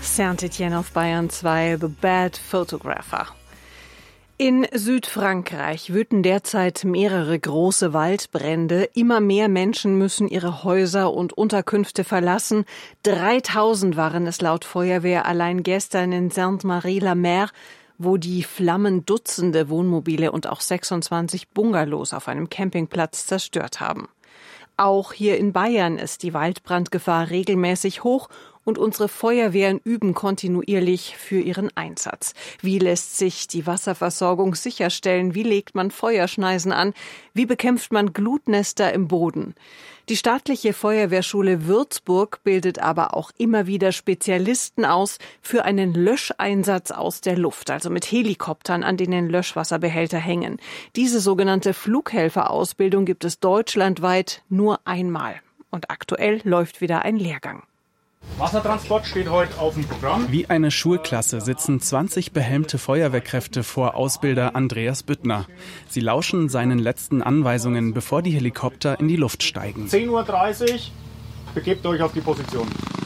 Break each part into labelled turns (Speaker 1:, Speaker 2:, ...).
Speaker 1: Saint-Étienne auf Bayern 2, The Bad Photographer. In Südfrankreich wüten derzeit mehrere große Waldbrände. Immer mehr Menschen müssen ihre Häuser und Unterkünfte verlassen. 3000 waren es laut Feuerwehr allein gestern in Sainte-Marie-la-Mer, wo die Flammen Dutzende Wohnmobile und auch 26 Bungalows auf einem Campingplatz zerstört haben. Auch hier in Bayern ist die Waldbrandgefahr regelmäßig hoch und unsere Feuerwehren üben kontinuierlich für ihren Einsatz. Wie lässt sich die Wasserversorgung sicherstellen? Wie legt man Feuerschneisen an? Wie bekämpft man Glutnester im Boden? Die staatliche Feuerwehrschule Würzburg bildet aber auch immer wieder Spezialisten aus für einen Löscheinsatz aus der Luft, also mit Helikoptern, an denen Löschwasserbehälter hängen. Diese sogenannte Flughelferausbildung gibt es deutschlandweit nur einmal. Und aktuell läuft wieder ein Lehrgang.
Speaker 2: Wassertransport steht heute auf dem Programm.
Speaker 3: Wie eine Schulklasse sitzen 20 behelmte Feuerwehrkräfte vor Ausbilder Andreas Büttner. Sie lauschen seinen letzten Anweisungen, bevor die Helikopter in die Luft steigen.
Speaker 2: 10:30 Uhr, begebt euch auf die Position.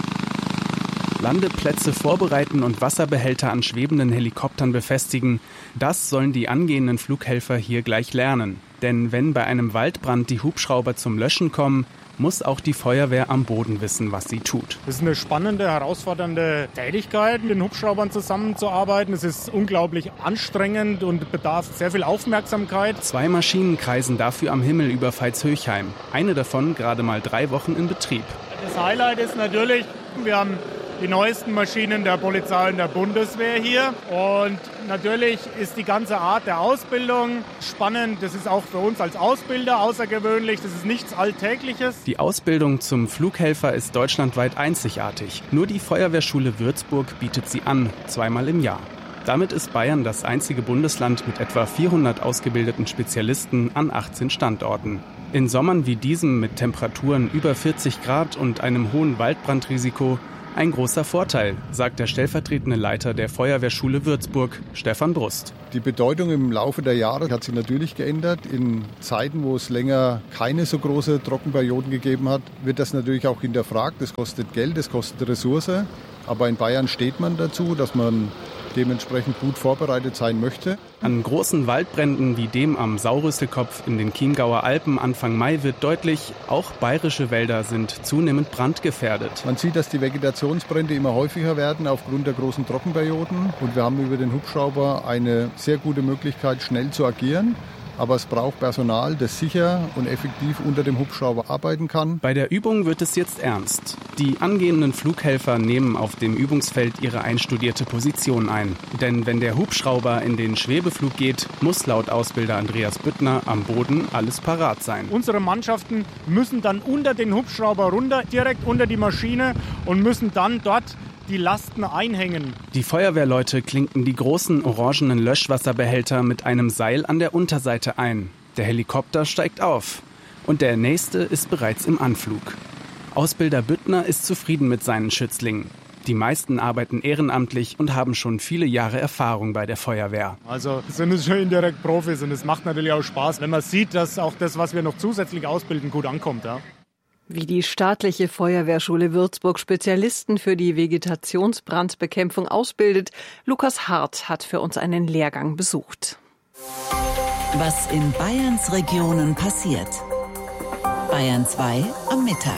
Speaker 3: Landeplätze vorbereiten und Wasserbehälter an schwebenden Helikoptern befestigen. Das sollen die angehenden Flughelfer hier gleich lernen. Denn wenn bei einem Waldbrand die Hubschrauber zum Löschen kommen, muss auch die Feuerwehr am Boden wissen, was sie tut.
Speaker 2: Es ist eine spannende, herausfordernde Tätigkeit, mit den Hubschraubern zusammenzuarbeiten. Es ist unglaublich anstrengend und bedarf sehr viel Aufmerksamkeit.
Speaker 3: 2 Maschinen kreisen dafür am Himmel über Veitshöchheim. Eine davon gerade mal 3 Wochen in Betrieb.
Speaker 2: Das Highlight ist natürlich, wir haben die neuesten Maschinen der Polizei und der Bundeswehr hier. Und natürlich ist die ganze Art der Ausbildung spannend. Das ist auch für uns als Ausbilder außergewöhnlich. Das ist nichts Alltägliches.
Speaker 3: Die Ausbildung zum Flughelfer ist deutschlandweit einzigartig. Nur die Feuerwehrschule Würzburg bietet sie an, 2-mal im Jahr. Damit ist Bayern das einzige Bundesland mit etwa 400 ausgebildeten Spezialisten an 18 Standorten. In Sommern wie diesem mit Temperaturen über 40 Grad und einem hohen Waldbrandrisiko ein großer Vorteil, sagt der stellvertretende Leiter der Feuerwehrschule Würzburg, Stefan Brust.
Speaker 4: Die Bedeutung im Laufe der Jahre hat sich natürlich geändert. In Zeiten, wo es länger keine so große Trockenperioden gegeben hat, wird das natürlich auch hinterfragt. Das kostet Geld, das kostet Ressource. Aber in Bayern steht man dazu, dass man dementsprechend gut vorbereitet sein möchte.
Speaker 3: An großen Waldbränden wie dem am Saurüsselkopf in den Chiemgauer Alpen Anfang Mai wird deutlich, auch bayerische Wälder sind zunehmend brandgefährdet.
Speaker 4: Man sieht, dass die Vegetationsbrände immer häufiger werden aufgrund der großen Trockenperioden. Und wir haben über den Hubschrauber eine sehr gute Möglichkeit, schnell zu agieren. Aber es braucht Personal, das sicher und effektiv unter dem Hubschrauber arbeiten kann.
Speaker 3: Bei der Übung wird es jetzt ernst. Die angehenden Flughelfer nehmen auf dem Übungsfeld ihre einstudierte Position ein. Denn wenn der Hubschrauber in den Schwebeflug geht, muss laut Ausbilder Andreas Büttner am Boden alles parat sein.
Speaker 2: Unsere Mannschaften müssen dann unter den Hubschrauber runter, direkt unter die Maschine und müssen dann dort die Lasten einhängen.
Speaker 3: Die Feuerwehrleute klinken die großen orangenen Löschwasserbehälter mit einem Seil an der Unterseite ein. Der Helikopter steigt auf und der nächste ist bereits im Anflug. Ausbilder Büttner ist zufrieden mit seinen Schützlingen. Die meisten arbeiten ehrenamtlich und haben schon viele Jahre Erfahrung bei der Feuerwehr.
Speaker 2: Also sind es schon indirekt Profis und es macht natürlich auch Spaß, wenn man sieht, dass auch das, was wir noch zusätzlich ausbilden, gut ankommt. Ja.
Speaker 1: Wie die staatliche Feuerwehrschule Würzburg Spezialisten für die Vegetationsbrandbekämpfung ausbildet, Lukas Hart hat für uns einen Lehrgang besucht.
Speaker 5: Was in Bayerns Regionen passiert. Bayern 2 am Mittag.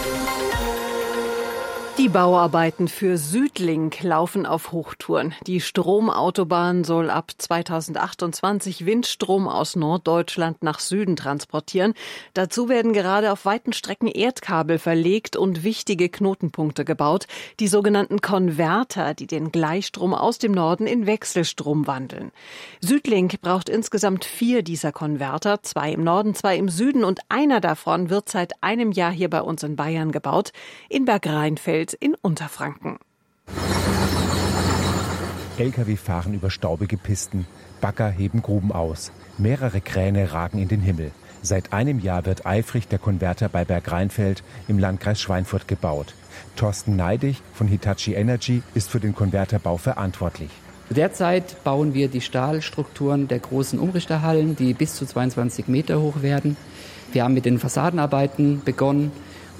Speaker 1: Die Bauarbeiten für Südlink laufen auf Hochtouren. Die Stromautobahn soll ab 2028 Windstrom aus Norddeutschland nach Süden transportieren. Dazu werden gerade auf weiten Strecken Erdkabel verlegt und wichtige Knotenpunkte gebaut, die sogenannten Konverter, die den Gleichstrom aus dem Norden in Wechselstrom wandeln. Südlink braucht insgesamt 4 dieser Konverter, 2 im Norden, 2 im Süden und einer davon wird seit einem Jahr hier bei uns in Bayern gebaut, in Bergrheinfeld in Unterfranken.
Speaker 6: Lkw fahren über staubige Pisten, Bagger heben Gruben aus, mehrere Kräne ragen in den Himmel. Seit einem Jahr wird eifrig der Konverter bei Bergrheinfeld im Landkreis Schweinfurt gebaut. Thorsten Neidig von Hitachi Energy ist für den Konverterbau verantwortlich.
Speaker 7: Derzeit bauen wir die Stahlstrukturen der großen Umrichterhallen, die bis zu 22 Meter hoch werden. Wir haben mit den Fassadenarbeiten begonnen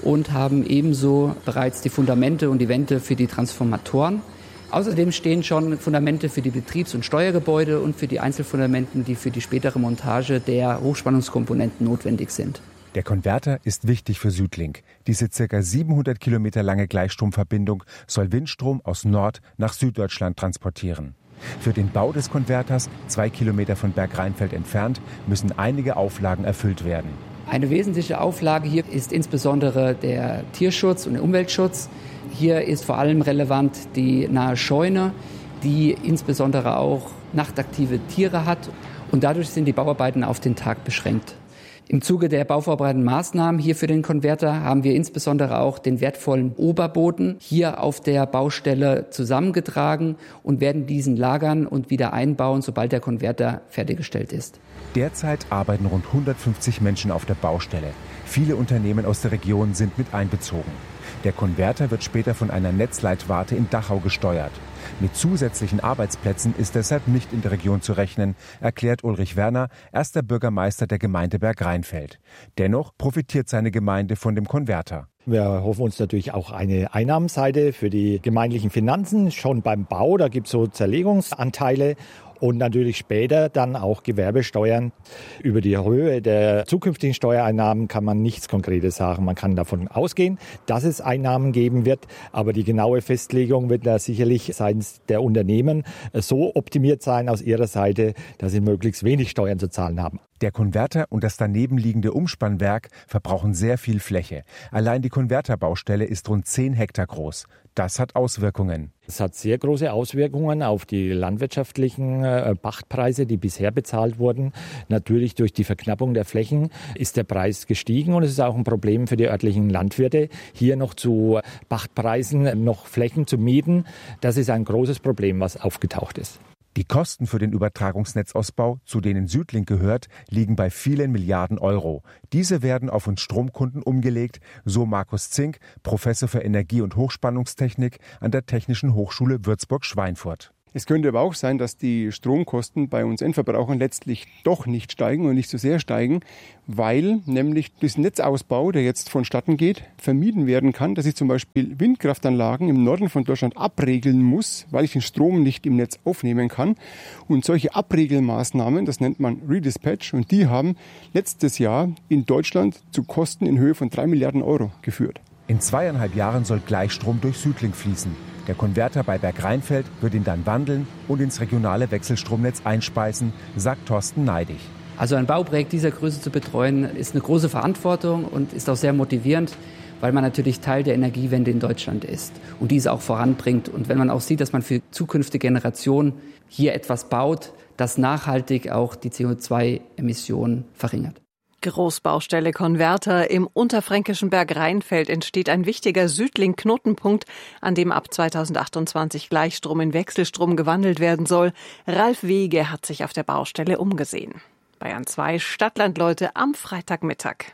Speaker 7: und haben ebenso bereits die Fundamente und die Wände für die Transformatoren. Außerdem stehen schon Fundamente für die Betriebs- und Steuergebäude und für die Einzelfundamenten, die für die spätere Montage der Hochspannungskomponenten notwendig sind.
Speaker 6: Der Konverter ist wichtig für Südlink. Diese ca. 700 Kilometer lange Gleichstromverbindung soll Windstrom aus Nord- nach Süddeutschland transportieren. Für den Bau des Konverters, 2 Kilometer von Bergrheinfeld entfernt, müssen einige Auflagen erfüllt werden.
Speaker 7: Eine wesentliche Auflage hier ist insbesondere der Tierschutz und der Umweltschutz. Hier ist vor allem relevant die nahe Scheune, die insbesondere auch nachtaktive Tiere hat. Und dadurch sind die Bauarbeiten auf den Tag beschränkt. Im Zuge der bauvorbereitenden Maßnahmen hier für den Konverter haben wir insbesondere auch den wertvollen Oberboden hier auf der Baustelle zusammengetragen und werden diesen lagern und wieder einbauen, sobald der Konverter fertiggestellt ist.
Speaker 6: Derzeit arbeiten rund 150 Menschen auf der Baustelle. Viele Unternehmen aus der Region sind mit einbezogen. Der Konverter wird später von einer Netzleitwarte in Dachau gesteuert. Mit zusätzlichen Arbeitsplätzen ist deshalb nicht in der Region zu rechnen, erklärt Ulrich Werner, erster Bürgermeister der Gemeinde Bergrheinfeld. Dennoch profitiert seine Gemeinde von dem Konverter.
Speaker 8: Wir hoffen uns natürlich auch eine Einnahmenseite für die gemeindlichen Finanzen. Schon beim Bau, da gibt es so Zerlegungsanteile. Und natürlich später dann auch Gewerbesteuern. Über die Höhe der zukünftigen Steuereinnahmen kann man nichts Konkretes sagen. Man kann davon ausgehen, dass es Einnahmen geben wird. Aber die genaue Festlegung wird da sicherlich seitens der Unternehmen so optimiert sein aus ihrer Seite, dass sie möglichst wenig Steuern zu zahlen haben.
Speaker 6: Der Konverter und das daneben liegende Umspannwerk verbrauchen sehr viel Fläche. Allein die Konverterbaustelle ist rund 10 Hektar groß. Das hat Auswirkungen.
Speaker 8: Es hat sehr große Auswirkungen auf die landwirtschaftlichen Pachtpreise, die bisher bezahlt wurden. Natürlich durch die Verknappung der Flächen ist der Preis gestiegen und es ist auch ein Problem für die örtlichen Landwirte, hier noch zu Pachtpreisen noch Flächen zu mieten. Das ist ein großes Problem, was aufgetaucht ist.
Speaker 6: Die Kosten für den Übertragungsnetzausbau, zu denen Südlink gehört, liegen bei vielen Milliarden Euro. Diese werden auf uns Stromkunden umgelegt, so Markus Zink, Professor für Energie- und Hochspannungstechnik an der Technischen Hochschule Würzburg-Schweinfurt.
Speaker 9: Es könnte aber auch sein, dass die Stromkosten bei uns Endverbrauchern letztlich doch nicht steigen und nicht so sehr steigen, weil nämlich durch den Netzausbau, der jetzt vonstatten geht, vermieden werden kann, dass ich zum Beispiel Windkraftanlagen im Norden von Deutschland abregeln muss, weil ich den Strom nicht im Netz aufnehmen kann. Und solche Abregelmaßnahmen, das nennt man Redispatch, und die haben letztes Jahr in Deutschland zu Kosten in Höhe von 3 Milliarden Euro geführt.
Speaker 6: In 2,5 Jahren soll Gleichstrom durch Südlink fließen. Der Konverter bei Bergrheinfeld wird ihn dann wandeln und ins regionale Wechselstromnetz einspeisen, sagt Thorsten Neidig.
Speaker 7: Also ein Bauprojekt dieser Größe zu betreuen, ist eine große Verantwortung und ist auch sehr motivierend, weil man natürlich Teil der Energiewende in Deutschland ist und diese auch voranbringt. Und wenn man auch sieht, dass man für zukünftige Generationen hier etwas baut, das nachhaltig auch die CO2-Emissionen verringert.
Speaker 1: Großbaustelle Konverter im unterfränkischen Bergrheinfeld entsteht ein wichtiger Südlink-Knotenpunkt, an dem ab 2028 Gleichstrom in Wechselstrom gewandelt werden soll. Ralf Wege hat sich auf der Baustelle umgesehen. Bayern 2 Stadtlandleute am Freitagmittag.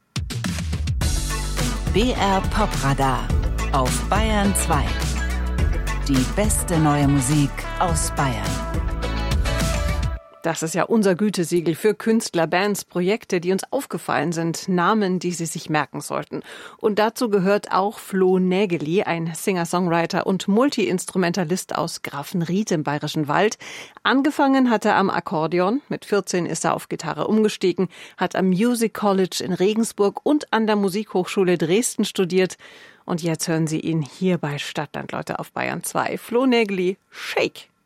Speaker 5: BR Popradar auf Bayern 2. Die beste neue Musik aus Bayern.
Speaker 1: Das ist ja unser Gütesiegel für Künstler, Bands, Projekte, die uns aufgefallen sind, Namen, die Sie sich merken sollten. Und dazu gehört auch Flo Nägeli, ein Singer-Songwriter und Multi-Instrumentalist aus Grafenried im Bayerischen Wald. Angefangen hat er am Akkordeon, mit 14 ist er auf Gitarre umgestiegen, hat am Music College in Regensburg und an der Musikhochschule Dresden studiert. Und jetzt hören Sie ihn hier bei Stadtlandleute auf Bayern 2. Flo Nägeli, Shake!